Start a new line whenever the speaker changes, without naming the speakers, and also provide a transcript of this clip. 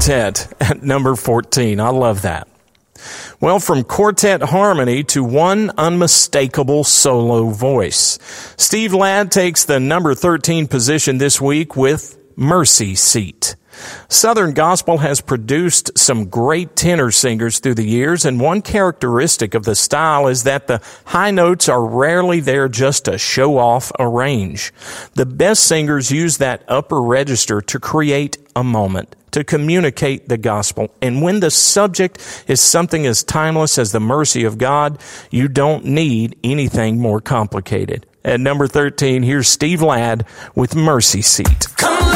Quartet at number 14. I love that. Well, from quartet harmony to one unmistakable solo voice. Steve Ladd takes the number 13 position this week with Mercy Seat. Southern Gospel has produced some great tenor singers through the years, and one characteristic of the style is that the high notes are rarely there just to show off a range. The best singers use that upper register to create a moment, to communicate the gospel. And when the subject is something as timeless as the mercy of God, you don't need anything more complicated. At number 13, here's Steve Ladd with Mercy Seat.